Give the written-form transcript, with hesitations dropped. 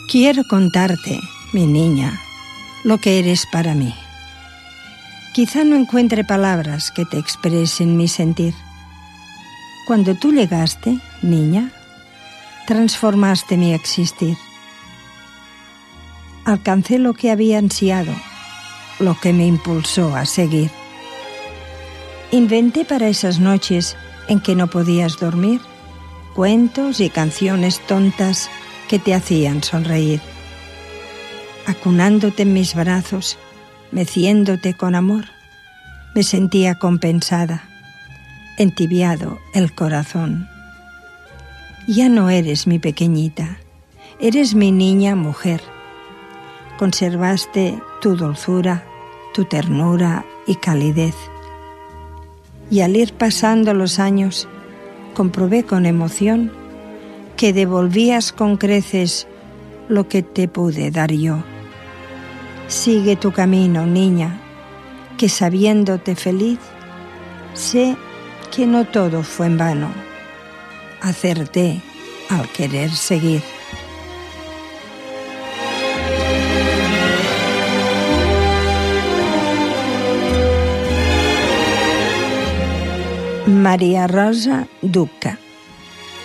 Quiero contarte, mi niña, lo que eres para mí. Quizá no encuentre palabras que te expresen mi sentir. Cuando tú llegaste, niña, transformaste mi existir. Alcancé lo que había ansiado, lo que me impulsó a seguir. Inventé para esas noches en que no podías dormir cuentos y canciones tontas que te hacían sonreír. Acunándote en mis brazos, meciéndote con amor, me sentía compensada, entibiado el corazón. Ya no eres mi pequeñita, eres mi niña mujer. Conservaste tu dulzura, tu ternura y calidez. Y al ir pasando los años, comprobé con emoción que devolvías con creces lo que te pude dar yo. Sigue tu camino, niña, que sabiéndote feliz, sé que no todo fue en vano. Acerté al querer seguir. Maria Rosa Duca.